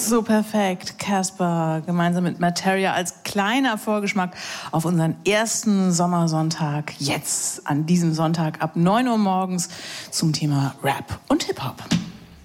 So perfekt. Casper gemeinsam mit Materia als kleiner Vorgeschmack auf unseren ersten Sommersonntag. Jetzt an diesem Sonntag ab 9 Uhr morgens zum Thema Rap und Hip-Hop.